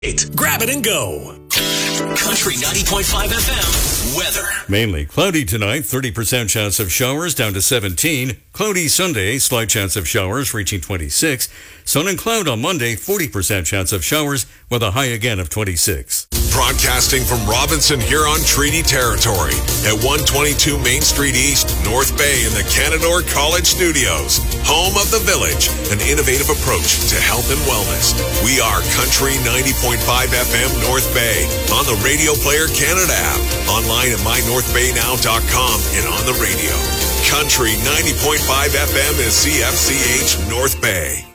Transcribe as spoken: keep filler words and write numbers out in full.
Grab it and go. Country ninety point five F M weather. Mainly cloudy tonight, thirty percent chance of showers down to seventeen. Cloudy Sunday, slight chance of showers reaching twenty-six. Sun and cloud on Monday, forty percent chance of showers with a high again of twenty-six. Broadcasting from Robinson Huron Treaty Territory at one twenty-two Main Street East, North Bay in the Canadore College Studios. Home of the Village, an innovative approach to health and wellness. We are Country ninety point five F M North Bay on the Radio Player Canada app, online at my north bay now dot com and on the radio. Country ninety point five F M is C F C H North Bay.